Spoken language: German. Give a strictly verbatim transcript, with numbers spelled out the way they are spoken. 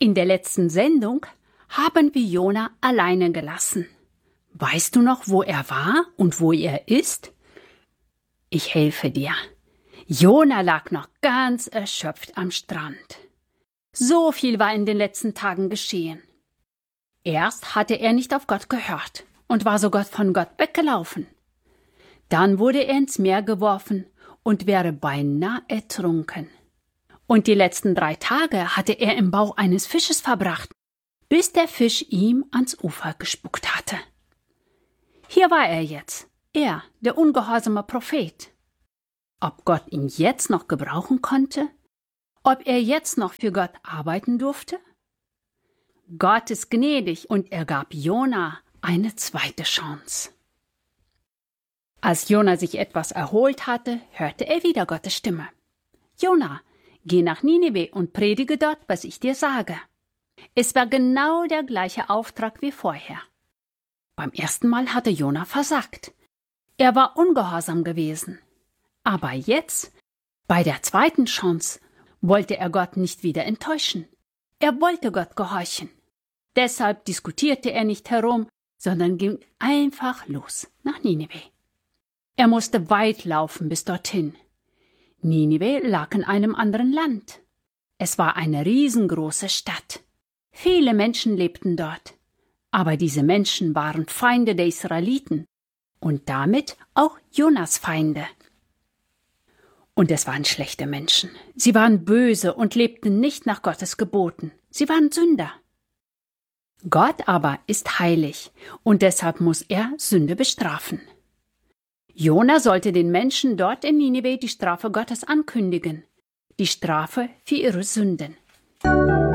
In der letzten Sendung haben wir Jona alleine gelassen. Weißt du noch, wo er war und wo er ist? Ich helfe dir. Jona lag noch ganz erschöpft am Strand. So viel war in den letzten Tagen geschehen. Erst hatte er nicht auf Gott gehört und war sogar von Gott weggelaufen. Dann wurde er ins Meer geworfen und wäre beinahe ertrunken. Und die letzten drei Tage hatte er im Bauch eines Fisches verbracht, bis der Fisch ihm ans Ufer gespuckt hatte. Hier war er jetzt, er, der ungehorsame Prophet. Ob Gott ihn jetzt noch gebrauchen konnte? Ob er jetzt noch für Gott arbeiten durfte? Gott ist gnädig und er gab Jona eine zweite Chance. Als Jona sich etwas erholt hatte, hörte er wieder Gottes Stimme. Jona, geh nach Ninive und predige dort, was ich dir sage. Es war genau der gleiche Auftrag wie vorher. Beim ersten Mal hatte Jona versagt. Er war ungehorsam gewesen. Aber jetzt, bei der zweiten Chance, wollte er Gott nicht wieder enttäuschen. Er wollte Gott gehorchen. Deshalb diskutierte er nicht herum, sondern ging einfach los nach Ninive. Er musste weit laufen bis dorthin. Ninive lag in einem anderen Land. Es war eine riesengroße Stadt. Viele Menschen lebten dort. Aber diese Menschen waren Feinde der Israeliten und damit auch Jonas Feinde. Und es waren schlechte Menschen. Sie waren böse und lebten nicht nach Gottes Geboten. Sie waren Sünder. Gott aber ist heilig und deshalb muss er Sünde bestrafen. Jona sollte den Menschen dort in Ninive die Strafe Gottes ankündigen, die Strafe für ihre Sünden.